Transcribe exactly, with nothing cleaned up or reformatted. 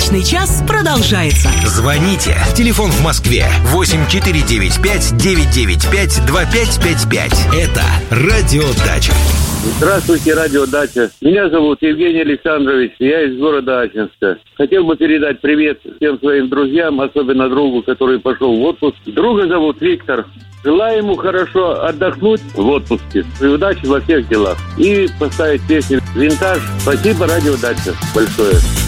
Дачный час продолжается. Звоните. Телефон в Москве восемь четыре девять пять девять девять пять два пять пять пять. Это Радио Дача. Здравствуйте, Радио Дача. Меня зовут Евгений Александрович, я из города Ачинска. Хотел бы передать привет всем своим друзьям, особенно другу, который пошел в отпуск. Друга зовут Виктор. Желаю ему хорошо отдохнуть в отпуске и удачи во всех делах. И поставить песню «Винтаж». Спасибо, Радио Дача, большое.